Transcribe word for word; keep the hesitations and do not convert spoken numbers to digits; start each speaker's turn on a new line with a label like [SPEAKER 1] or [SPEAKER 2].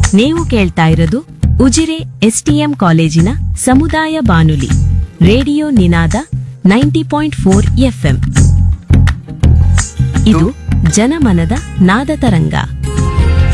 [SPEAKER 1] ನೀವು ಕೇಳ್ತಾ ಇರೋದು ಉಜಿರೆ ಎಸ್ಟಿಎಂ ಕಾಲೇಜಿನ ಸಮುದಾಯ ಬಾನುಲಿ ರೇಡಿಯೋ ನಿನಾದ ನೈಂಟಿ ಪಾಯಿಂಟ್ ಫೋರ್ ಎಫ್ಎಂ. ಇದು ಜನಮನದ ನಾದ ತರಂಗ.